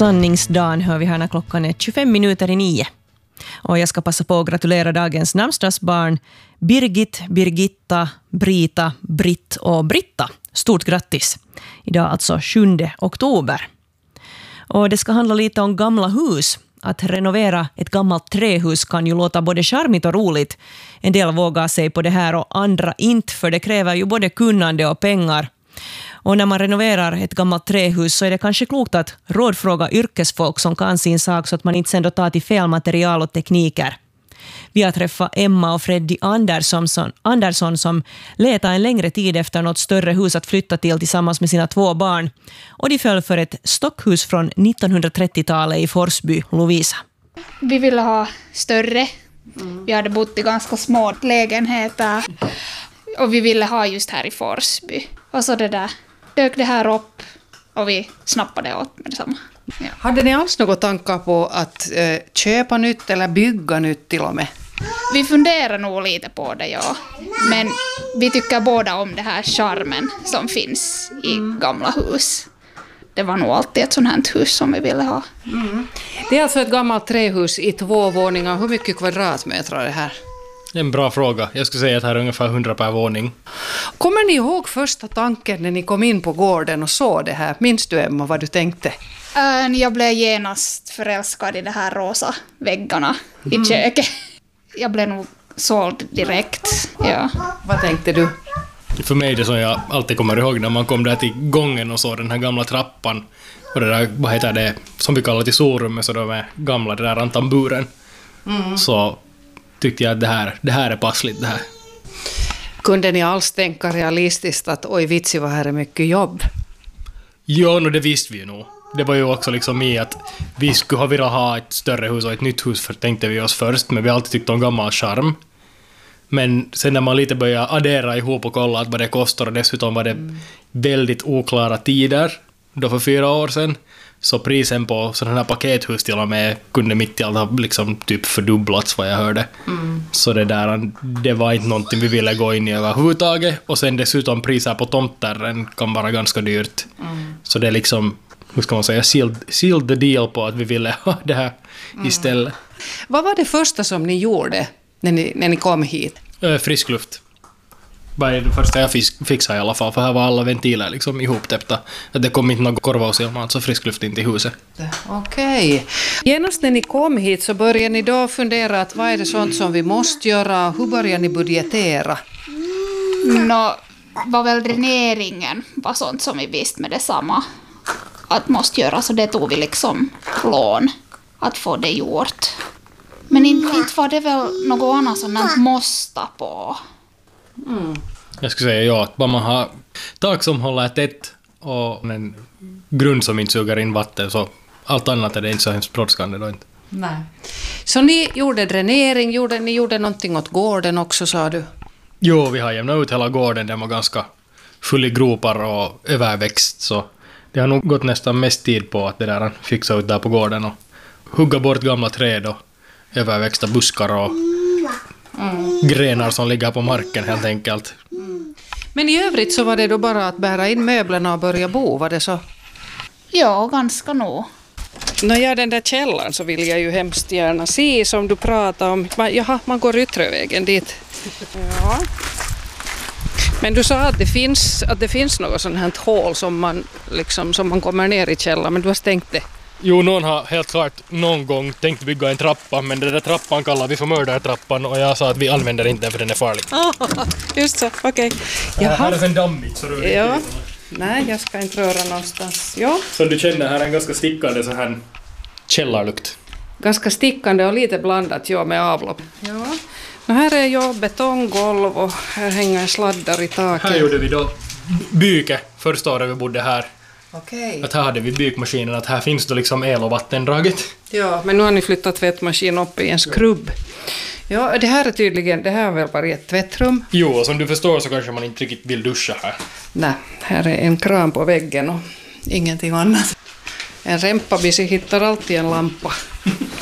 Sanningsdagen hör vi här när klockan är 25 minuter i 9. Och jag ska passa på att gratulera dagens namnsdagsbarn Birgit, Birgitta, Brita, Britt och Britta. Stort grattis! Idag alltså 7 oktober. Och det ska handla lite om gamla hus. Att renovera ett gammalt trähus kan ju låta både charmigt och roligt. En del vågar sig på det här och andra inte, för det kräver ju både kunnande och pengar. Och när man renoverar ett gammalt trähus så är det kanske klokt att rådfråga yrkesfolk som kan sin sak så att man inte sen då tar till fel material och tekniker. Vi har träffat Emma och Freddy Andersson som letar en längre tid efter något större hus att flytta till tillsammans med sina 2 barn. Och de föll för ett stockhus från 1930-talet i Forsby, Lovisa. Vi ville ha större. Vi hade bott i ganska små lägenheter. Och vi ville ha just här i Forsby. Och så dök det här upp och vi snappade åt med detsamma. Ja. Hade ni alls några tankar på att köpa nytt eller bygga nytt till och med? Vi funderar nog lite på det, ja. Men vi tycker båda om det här charmen som finns i gamla hus. Det var nog alltid ett sånt här hus som vi ville ha. Det är alltså ett gammalt trähus i 2 våningar. Hur mycket kvadratmeter är det här? Det är en bra fråga. Jag skulle säga att här är ungefär 100 per våning. Kommer ni ihåg första tanken när ni kom in på gården och såg det här? Minns du, Emma, vad du tänkte? Jag blev genast förälskad i de här rosa väggarna i köket. Jag blev nog såld direkt. Ja. Vad tänkte du? För mig är det som jag alltid kommer ihåg när man kom där till gången och såg den här gamla trappan. Och det där, vad heter det, som vi kallar till sovrummet, så de är gamla, det där rantamburen. Så tyckte jag att det här är passligt det här. Kunde ni alls tänka realistiskt att oj vitsi vad här är mycket jobb? Ja, det visste vi ju nog. Det var ju också liksom i att vi skulle ha velat ha ett större hus och ett nytt hus, för tänkte vi oss först, men vi har alltid tyckt om gammal charm. Men sen när man lite började addera ihop och kolla vad det kostar, och dessutom var det väldigt oklara tider då för 4 år sedan, så prisen på sådana här pakethus till och med kunde mitt i allt ha liksom typ fördubblats vad jag hörde. Så det var inte någonting vi ville gå in i överhuvudtaget. Och sen dessutom priser på tomter kan vara ganska dyrt. Så det är liksom, hur ska man säga, sealed the deal på att vi ville ha det här istället. Vad var det första som ni gjorde när ni kom hit? Frisk luft. Vad är det första jag fixade i alla fall, för här var alla ventiler liksom ihoptäppta. Att det kom inte något korvausilma, alltså frisk luft in till huset. Okej. Genast när ni kom hit så började ni då fundera att vad är det sånt som vi måste göra? Hur börjar ni budgetera? Var väl dräneringen var sånt som vi visste med detsamma att måste göra, så det tog vi liksom lån att få det gjort. Men inte var det väl något annat som man måste på. Jag skulle säga ja, att bara man har tak som håller tätt och en grund som inte suger in vatten, så allt annat är det inte så hemskt brådskande då inte. Nej. Så ni gjorde dränering, ni gjorde någonting åt gården också, sa du? Jo, vi har jämnat ut hela gården, den var ganska full i gropar och överväxt, så det har nog gått nästan mest tid på att det där fixa ut där på gården och hugga bort gamla träd och överväxta buskar och grenar som ligger på marken helt enkelt. Men i övrigt så var det då bara att bära in möblerna och börja bo, var det så? Ja, ganska nog. Den där källaren så vill jag ju hemskt gärna se som du pratade om. Jaha, man går yttre vägen dit. Ja. Men du sa att det finns något sånt här hål som man kommer ner i källaren, men du har stängt det. Jo, någon har helt klart någon gång tänkt bygga en trappa, men den där trappan kallar vi för mördartrappan, och jag sa att vi använder inte den för den är farlig. Just så, okej. Här är en dammigt, så du ja. Nej, jag ska inte röra någonstans. Ja. Som du känner, här är en ganska stickande så här källarlukt. Ganska stickande och lite blandat med avlopp. Ja. Här är ju betonggolv och här hänger sladdar i taket. Här gjorde vi då byke första året vi bodde här. Okej. Att här hade vi bykmaskinen, att här finns då liksom el- och vattendraget. Ja, men nu har ni flyttat tvättmaskin upp i en skrubb. Ja, det här har väl varit ett tvättrum? Jo, och som du förstår så kanske man inte riktigt vill duscha här. Nej, här är en kran på väggen och ingenting annat. En rempabisi hittar alltid en lampa.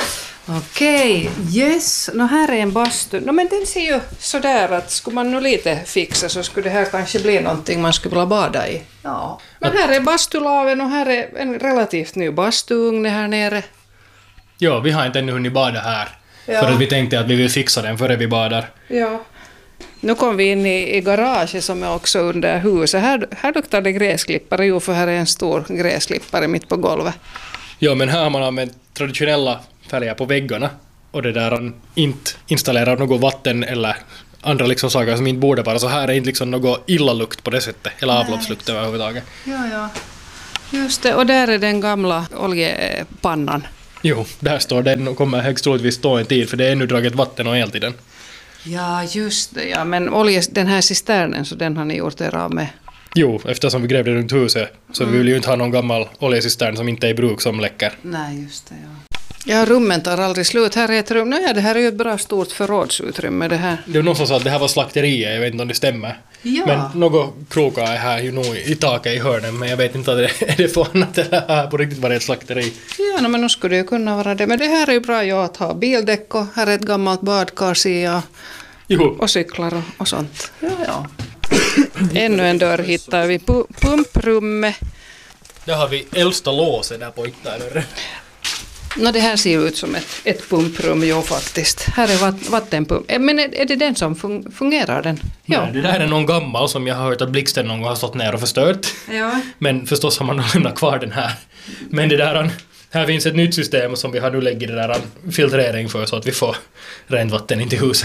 Okej, yes. Här är en bastu. Men den ser ju sådär att skulle man nu lite fixa så skulle det här kanske bli någonting man skulle vilja bada i. Ja. Men här är bastulaven och här är en relativt ny bastuugn här nere. Ja, vi har inte ännu hunnit bada här. Ja. För att vi tänkte att vi vill fixa den före vi badar. Ja. Nu kom vi in i garaget som är också under huset. Här luktar det gräsklippare, jo för här är en stor gräsklippare mitt på golvet. Ja, men här har man använt traditionella färger på väggarna. Och det där han inte installerar något vatten eller andra liksom saker som inte borde vara. Så här är inte liksom något illalukt på det sättet. Eller avloppslukt överhuvudtaget. Ja. Just det, och där är den gamla oljepannan. Jo, där står den och kommer högst troligtvis stå en tid för det är ännu draget vatten och el till den. Ja, just det. Ja. Men den här cisternen, så den har ni gjort er av med? Jo, eftersom vi grävde runt huset så vi vill ju inte ha någon gammal oljecistern som inte är i bruk som läcker. Nej, just det, ja. Ja, rummen tar aldrig slut. Här är ett rum. Nej, det här är ju ett bra stort förrådsutrymme det här. Det var någon som sa att det här var slakteriet, jag vet inte om det stämmer. Ja. Men något krokar är här ju nog i taket i hörnen, men jag vet inte att det är för annat eller här på riktigt var det ett slakteri. Ja, men nu skulle det ju kunna vara det. Men det här är ju bra att ha bildäck och här är ett gammalt badkar och cyklar och sånt. Ja. Ännu en dörr hittar vi. Pumprummet. Där har vi äldsta låset där på ytterdörren. Det här ser ut som ett pumprum, jo faktiskt. Här är vattenpump. Men är det den som fungerar den? Ja. Nej, det där är någon gammal som jag har hört att blixten någon gång har stått ner och förstört. Ja. Men förstås har man lämnat kvar den här. Men det där, här finns ett nytt system som vi har nu lägger det där filtrering för så att vi får rent vatten in till huset.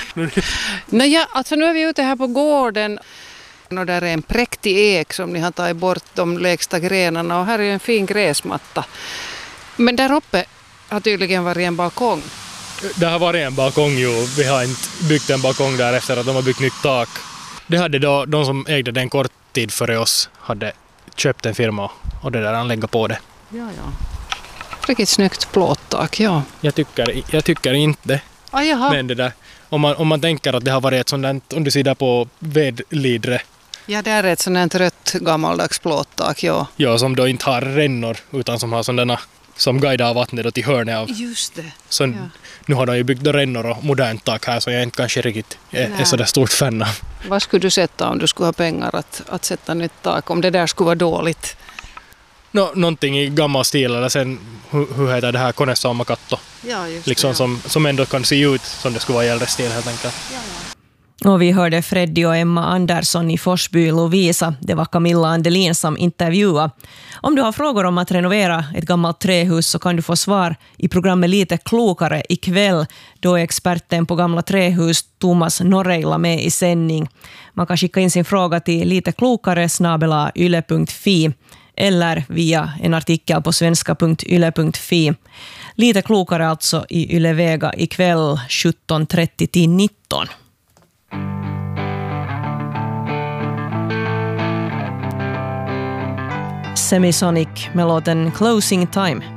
Alltså nu är vi ute här på gården. Och där är en präktig ek som ni har tagit bort de lägsta grenarna och här är en fin gräsmatta. Men där uppe har tydligen varit en balkong. Det har varit en balkong ju. Vi har inte byggt en balkong där efter att de har byggt nytt tak. Det hade då de som ägde den kort tid före oss hade köpt en firma och det där anlägga på det. Ja. Riktigt snyggt plåttak, ja. Jag tycker inte. Jaha. Men det där, om man tänker att det har varit ett sådant, om du ser där på vedlidre. Ja, det är ett sådant rött gammaldags plåttak, ja. Ja, som då inte har rännor utan som har sådana som guidar vattnet då till hörnet av. Just det. Så nu har de ju byggt rännor och modernt tak här så jag är inte kanske riktigt är så där stort fan av. Vad skulle du sätta om du skulle ha pengar att sätta nytt tak om det där skulle vara dåligt? Någonting i gammal stil eller sen hur heter det här Konesaama katto. Ja, just liksom det. som ändå kan se ut som det skulle vara i äldre stil helt enkelt. Ja. Och vi hörde Freddy och Emma Andersson i Forsby Lovisa. Det var Camilla Andelin som intervjuade. Om du har frågor om att renovera ett gammalt trähus så kan du få svar i programmet Lite klokare ikväll. Då är experten på gamla trähus Thomas Norreilla med i sändning. Man kan skicka in sin fråga till liteklokare@yle.fi eller via en artikel på svenska.yle.fi. Lite klokare alltså i Yle Vega ikväll 17:30 till 19. Semisonic med låten Closing Time.